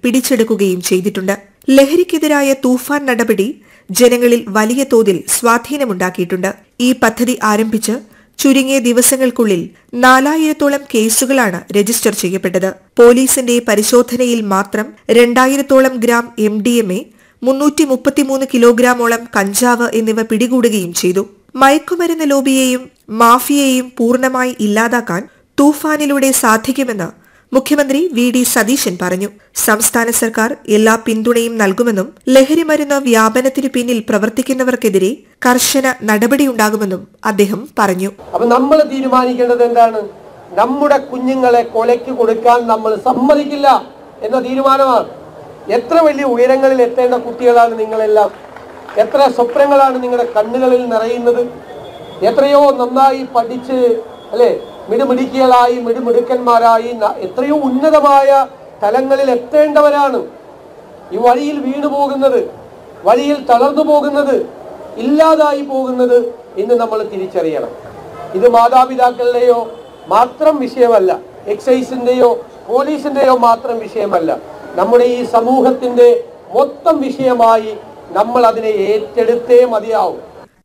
പിടിച്ചെടുക്കുകയും ചെയ്തിട്ടുണ്ട്. ലഹരിക്കെതിരായ തൂഫാൻ നടപടി ജനങ്ങളിൽ വലിയ തോതിൽ സ്വാധീനമുണ്ടാക്കിയിട്ടുണ്ട്. ഈ പദ്ധതി ആരംഭിച്ച് ചുരുങ്ങിയ ദിവസങ്ങൾക്കുള്ളിൽ 4000-ഓളം കേസുകളാണ് രജിസ്റ്റർ ചെയ്യപ്പെട്ടത്. പോലീസിന്റെ പരിശോധനയിൽ മാത്രം 2000-ഓളം ഗ്രാം MDMA, 333 കിലോഗ്രാമോളം കഞ്ചാവ് എന്നിവ പിടികൂടുകയും ചെയ്തു. മയക്കുമരുന്ന് ലോബിയെയും മാഫിയയെയും പൂർണ്ണമായി ഇല്ലാതാക്കാൻ തൂഫാനിലൂടെ സാധിക്കുമെന്ന് മുഖ്യമന്ത്രി VD സതീശൻ പറഞ്ഞു. സംസ്ഥാന സർക്കാർ എല്ലാ പിന്തുണയും നൽകുമെന്നും ലഹരിമരുന്ന് വ്യാപനത്തിനു പിന്നിൽ പ്രവർത്തിക്കുന്നവർക്കെതിരെ കർശന നടപടിയുണ്ടാകുമെന്നും അദ്ദേഹം പറഞ്ഞു. അപ്പോൾ നമ്മൾ തീരുമാനിക്കേണ്ടത് എന്താണ്? നമ്മുടെ കുഞ്ഞുങ്ങളെ കൊലയ്ക്ക് കൊടുക്കാൻ നമ്മൾ സമ്മതിക്കില്ല എന്ന തീരുമാനമാണ്. എത്ര വലിയ ഉയരങ്ങളിൽ എത്തേണ്ട കുട്ടികളാണ് നിങ്ങളെല്ലാം. എത്ര സ്വപ്നങ്ങളാണ് നിങ്ങളുടെ കണ്ണുകളിൽ നിറയുന്നത്. എത്രയോ നന്നായി പഠിച്ച് അല്ലെ മിടുമിടുക്കികളായി മിടുമിടുക്കന്മാരായി എത്രയോ ഉന്നതമായ തലങ്ങളിൽ എത്തേണ്ടവരാണ്. ഈ വഴിയിൽ വീണു പോകുന്നത്, വഴിയിൽ തളർന്നു പോകുന്നത്, ഇല്ലാതായി പോകുന്നത് ഇന്ന് നമ്മൾ തിരിച്ചറിയണം. ഇത് മാതാപിതാക്കളുടെയോ മാത്രം വിഷയമല്ല, എക്സൈസിന്റെയോ പോലീസിന്റെയോ മാത്രം വിഷയമല്ല. നമ്മുടെ ഈ സമൂഹത്തിന്റെ മൊത്തം വിഷയമായി നമ്മൾ അതിനെ ഏറ്റെടുത്തേ മതിയാവും.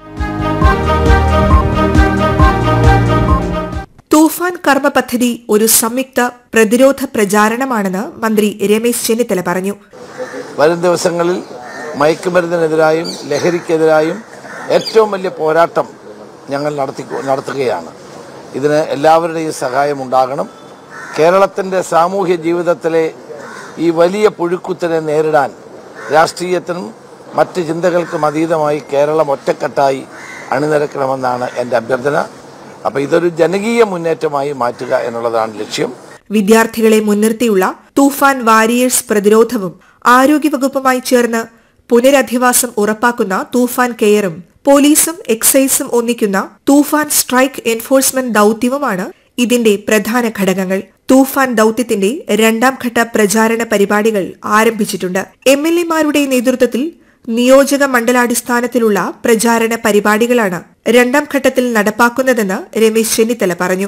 തൂഫാൻ കർമ്മ പദ്ധതി ഒരു സംയുക്ത പ്രതിരോധ പ്രചാരണമാണെന്ന് മന്ത്രി രമേശ് ചെന്നിത്തല പറഞ്ഞു. വരും ദിവസങ്ങളിൽ മയക്കുമരുന്നിനെതിരായും ലഹരിക്കെതിരായും ഏറ്റവും വലിയ പോരാട്ടം ഞങ്ങൾ നടത്തുകയാണ്. ഇതിന് എല്ലാവരുടെയും സഹായം ഉണ്ടാകണം. കേരളത്തിൻ്റെ സാമൂഹ്യ ജീവിതത്തിലെ ഈ വലിയ പുഴുക്കുത്തിനെ നേരിടാൻ രാഷ്ട്രീയത്തിനും മറ്റ് ചിന്തകൾക്കും അതീതമായി കേരളം ഒറ്റക്കെട്ടായി അണിനിരക്കണമെന്നാണ് എൻ്റെ അഭ്യർത്ഥന. അപ്പോൾ ഇതൊരു ജനകീയ മുന്നേറ്റമായി മാറ്റുക എന്നുള്ളതാണ് ലക്ഷ്യം. വിദ്യാർത്ഥികളെ മുൻനിർത്തിയുള്ള തൂഫാൻ വാരിയേഴ്സ് പ്രതിരോധവും ആരോഗ്യവകുപ്പുമായി ചേർന്ന് പുനരധിവാസം ഉറപ്പാക്കുന്ന തൂഫാൻ കെയറും പോലീസും എക്സൈസും ഒന്നിക്കുന്ന തൂഫാൻ സ്ട്രൈക്ക് എൻഫോഴ്സ്മെന്റ് ദൌത്യവുമാണ് ഇതിന്റെ പ്രധാന ഘടകങ്ങൾ. തൂഫാൻ ദൌത്യത്തിന്റെ 2ാം ഘട്ട പ്രചാരണ പരിപാടികൾ ആരംഭിച്ചിട്ടുണ്ട്. MLA-മാരുടെ നേതൃത്വത്തിൽ നിയോജക മണ്ഡലാടിസ്ഥാനത്തിലുള്ള പ്രചാരണ പരിപാടികളാണ് 2ാം ഘട്ടത്തിൽ നടപ്പാക്കുന്നതെന്ന് രമേശ് ചെന്നിത്തല പറഞ്ഞു.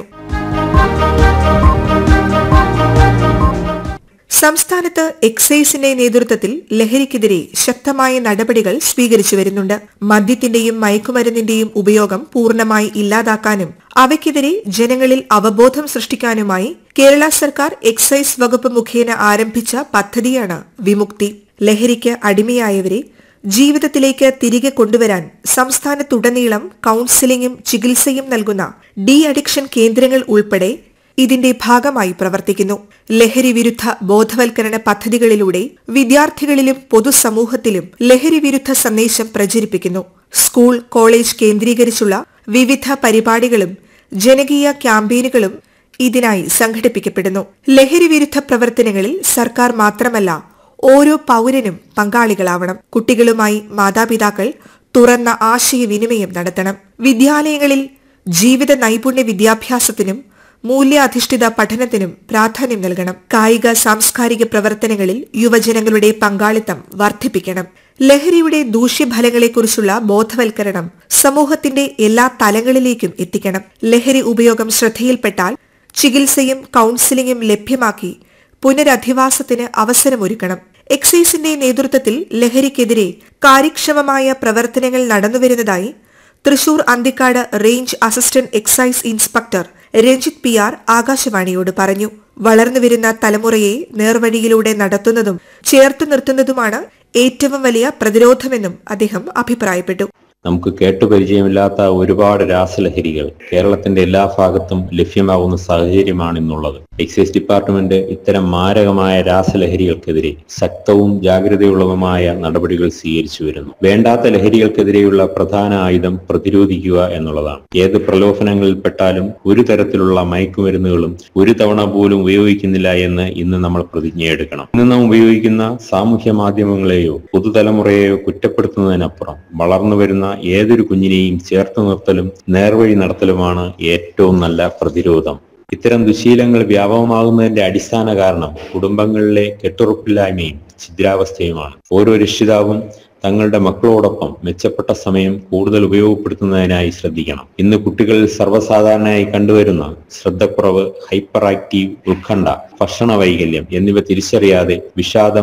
സംസ്ഥാനത്ത് എക്സൈസിന്റെ നേതൃത്വത്തിൽ ലഹരിക്കെതിരെ ശക്തമായ നടപടികൾ സ്വീകരിച്ചു വരുന്നുണ്ട്. മദ്യത്തിന്റെയും മയക്കുമരുന്നിന്റെയും ഉപയോഗം പൂർണ്ണമായി ഇല്ലാതാക്കാനും അവയ്ക്കെതിരെ ജനങ്ങളിൽ അവബോധം സൃഷ്ടിക്കാനുമായി കേരള സർക്കാർ എക്സൈസ് വകുപ്പ് മുഖേന ആരംഭിച്ച പദ്ധതിയാണ് വിമുക്തി. ലഹരിക്ക് അടിമയായവരെ ജീവിതത്തിലേക്ക് തിരികെ കൊണ്ടുവരാൻ സംസ്ഥാനത്തുടനീളം കൌൺസിലിംഗും ചികിത്സയും നൽകുന്ന ഡി അഡിക്ഷൻ കേന്ദ്രങ്ങൾ ഉൾപ്പെടെ ഇതിന്റെ ഭാഗമായി പ്രവർത്തിക്കുന്നു. ലഹരി വിരുദ്ധ ബോധവൽക്കരണ പദ്ധതികളിലൂടെ വിദ്യാർത്ഥികളിലും പൊതുസമൂഹത്തിലും ലഹരി വിരുദ്ധ സന്ദേശം പ്രചരിപ്പിക്കുന്നു. സ്കൂൾ, കോളേജ് കേന്ദ്രീകരിച്ചുള്ള വിവിധ പരിപാടികളും ജനകീയ ക്യാമ്പയിനുകളും ഇതിനായി സംഘടിപ്പിക്കപ്പെടുന്നു. ലഹരി വിരുദ്ധ പ്രവർത്തനങ്ങളിൽ സർക്കാർ മാത്രമല്ല, ഓരോ പൌരനും പങ്കാളികളാവണം. കുട്ടികളുമായി മാതാപിതാക്കൾ തുറന്ന ആശയവിനിമയം നടത്തണം. വിദ്യാലയങ്ങളിൽ ജീവിത നൈപുണ്യ വിദ്യാഭ്യാസത്തിനും മൂല്യാധിഷ്ഠിത പഠനത്തിനും പ്രാധാന്യം നൽകണം. കായിക സാംസ്കാരിക പ്രവർത്തനങ്ങളിൽ യുവജനങ്ങളുടെ പങ്കാളിത്തം വർദ്ധിപ്പിക്കണം. ലഹരിയുടെ ദൂഷ്യഫലങ്ങളെക്കുറിച്ചുള്ള ബോധവൽക്കരണം സമൂഹത്തിന്റെ എല്ലാ തലങ്ങളിലേക്കും എത്തിക്കണം. ലഹരി ഉപയോഗം ശ്രദ്ധയിൽപ്പെട്ടാൽ ചികിത്സയും കൌൺസിലിംഗും ലഭ്യമാക്കി പുനരധിവാസത്തിന് അവസരമൊരുക്കണം. എക്സൈസിന്റെ നേതൃത്വത്തിൽ ലഹരിക്കെതിരെ കാര്യക്ഷമമായ പ്രവർത്തനങ്ങൾ നടന്നുവരുന്നതായി Thrissur Anthikad range assistant excise inspector Ranjith PR ആകാശവാണിയോട് പറഞ്ഞു. വളർന്നുവരുന്ന തലമുറയെ നേർവഴിയിലൂടെ നടത്തുന്നതും ചേർത്തു നിർത്തുന്നതുമാണ് ഏറ്റവും വലിയ പ്രതിരോധമെന്നും അദ്ദേഹം അഭിപ്രായപ്പെട്ടു. നമുക്ക് കേട്ടുപരിചയമില്ലാത്ത ഒരുപാട് രാസലഹരികൾ കേരളത്തിന്റെ എല്ലാ ഭാഗത്തും ലഭ്യമാകുന്ന സാഹചര്യമാണ് ഇന്നുള്ളത്. എക്സൈസ് ഡിപ്പാർട്ട്മെന്റ് ഇത്തരം മാരകമായ രാസലഹരികൾക്കെതിരെ ശക്തവും ജാഗ്രതയുള്ളതുമായ നടപടികൾ സ്വീകരിച്ചു വരുന്നു. വേണ്ടാത്ത ലഹരികൾക്കെതിരെയുള്ള പ്രധാന ആയുധം പ്രതിരോധിക്കുക എന്നുള്ളതാണ്. ഏത് പ്രലോഭനങ്ങളിൽപ്പെട്ടാലും ഒരു തരത്തിലുള്ള മയക്കുമരുന്നുകളും ഒരു തവണ പോലും ഉപയോഗിക്കുന്നില്ല എന്ന് ഇന്ന് നമ്മൾ പ്രതിജ്ഞയെടുക്കണം. ഇന്ന് നാം ഉപയോഗിക്കുന്ന സാമൂഹ്യ മാധ്യമങ്ങളെയോ പുതുതലമുറയെയോ കുറ്റപ്പെടുത്തുന്നതിനപ്പുറം വളർന്നു വരുന്ന ഏതൊരു കുഞ്ഞിനെയും ചേർത്ത് നിർത്തലും നേർവഴി നടത്തലുമാണ് ഏറ്റവും നല്ല പ്രതിരോധം. ഇത്തരം ദുശീലങ്ങൾ വ്യാപകമാകുന്നതിന്റെ അടിസ്ഥാന കാരണം കുടുംബങ്ങളിലെ കെട്ടുറപ്പില്ലായ്മയും ഛിദ്രാവസ്ഥയുമാണ്. ഓരോ രക്ഷിതാവും തങ്ങളുടെ മക്കളോടൊപ്പം മെച്ചപ്പെട്ട സമയം കൂടുതൽ ഉപയോഗപ്പെടുത്തുന്നതിനായി ശ്രദ്ധിക്കണം. ഇന്ന് കുട്ടികളിൽ സർവ്വസാധാരണയായി കണ്ടുവരുന്ന ശ്രദ്ധക്കുറവ്, ഹൈപ്പർ ആക്റ്റീവ്, ഉത്കണ്ഠ, ഭക്ഷണ വൈകല്യം എന്നിവ തിരിച്ചറിയാതെ വിഷാദം